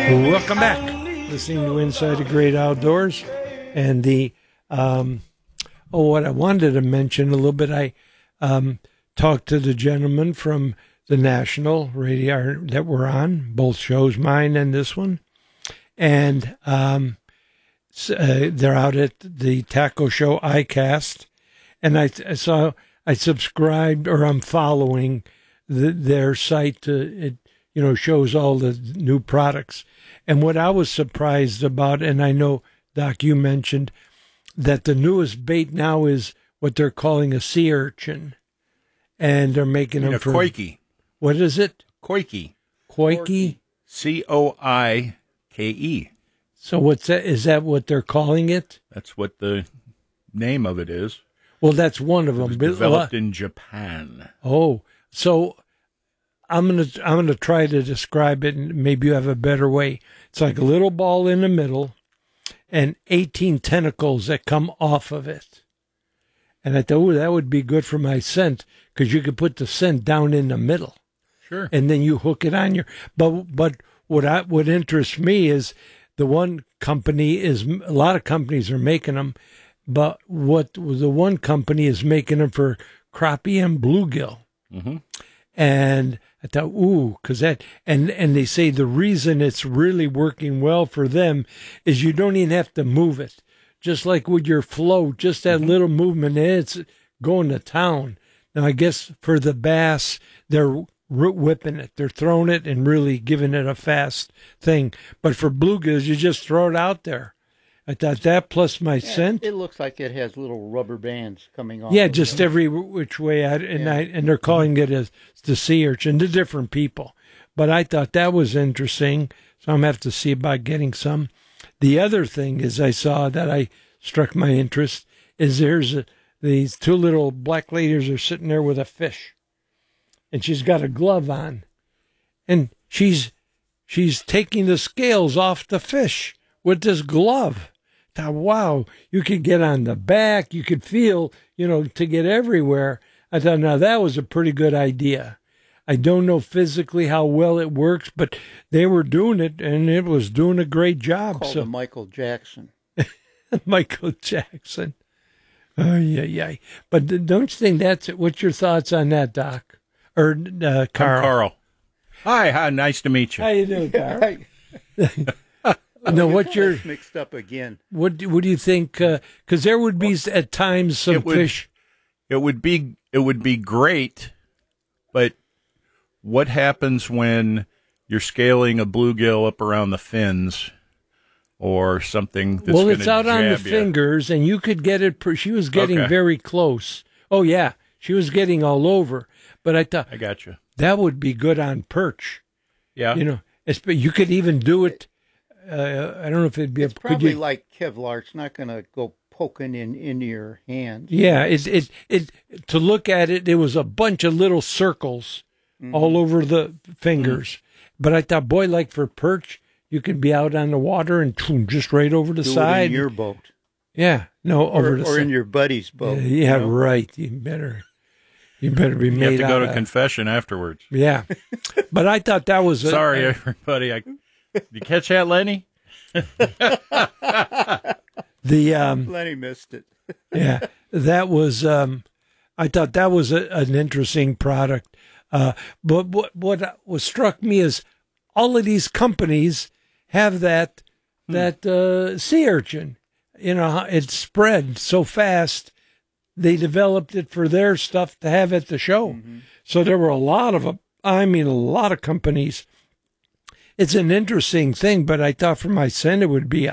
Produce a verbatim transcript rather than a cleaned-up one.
Welcome back. Listening to Inside the Great Outdoors. And the, um, oh, what I wanted to mention a little bit, I um, talked to the gentleman from the National radio that we're on, both shows, mine and this one. And um, uh, they're out at the Taco Show iCast. And I, I saw, I subscribed, or I'm following the, their site. To, it, you know, shows all the new products. And what I was surprised about, and I know, Doc, you mentioned that the newest bait now is what they're calling a sea urchin. And they're making them a for... koike. What is it? Koike. Koike? C O I K E. So what's that? Is that what they're calling it? That's what the name of it is. Well, that's one of them. It was developed in Japan. Oh, so I'm gonna I'm gonna try to describe it, and maybe you have a better way. It's like a little ball in the middle, and eighteen tentacles that come off of it. And I thought, oh, that would be good for my scent, because you could put the scent down in the middle. Sure. And then you hook it on your. But but what I what interests me is the one company is a lot of companies are making them, but what the one company is making them for crappie and bluegill. Mm-hmm. And I thought, ooh, because that, and, and they say the reason it's really working well for them is you don't even have to move it. Just like with your float, just that mm-hmm. little movement, and it's going to town. Now, I guess for the bass, they're whipping it. They're throwing it and really giving it a fast thing. But for bluegills, you just throw it out there. I thought that plus my yeah, scent. It looks like it has little rubber bands coming off. Yeah, of just it. every which way. I, and yeah. I, and they're calling it as the sea urchin to different people. But I thought that was interesting, so I'm going to have to see about getting some. The other thing is I saw that I struck my interest is there's a, these two little black ladies are sitting there with a fish, and she's got a glove on, and she's she's taking the scales off the fish with this glove. Thought, wow, you could get on the back, you could feel, you know, to get everywhere. I thought, now that was a pretty good idea. I don't know physically how well it works, but they were doing it, and it was doing a great job. Called so Michael Jackson. Michael Jackson. Oh, yeah, yeah. But don't you think that's it? What's your thoughts on that, Doc? Or uh, Carl? I'm Carl. Hi, hi, nice to meet you. How you doing, Carl? No, what's your mixed up again? What do, what do you think? Because uh, there would be well, at times some it would, fish. It would be it would be great, but what happens when you're scaling a bluegill up around the fins, or something? That's well, it's out jab on the you. fingers, and you could get it. She was getting okay. very close. Oh yeah, she was getting all over. But I thought I got you. That would be good on perch. Yeah, you know, it's, you could even do it. Uh, I don't know if it'd be. It's a, probably you, like Kevlar. It's not going to go poking in into your hands. Yeah, it it it. To look at it, it was a bunch of little circles mm-hmm. all over the fingers. Mm-hmm. But I thought, boy, like for perch, you could be out on the water and boom, just right over the do side. It in your boat. Yeah, no, over or, the or side. in your buddy's boat. Uh, yeah, you know? right. You better. You better be made. You have to go to of, confession afterwards. Yeah, but I thought that was. A, Sorry, a, everybody. I, did you catch that, Lenny? the um, Lenny missed it. Yeah, that was. Um, I thought that was a, an interesting product. Uh, but what what what struck me is all of these companies have that hmm. that uh, sea urchin. You know, it spread so fast. They developed it for their stuff to have at the show. Mm-hmm. So there were a lot of, I mean, a lot of companies. It's an interesting thing, but I thought for my scent it would be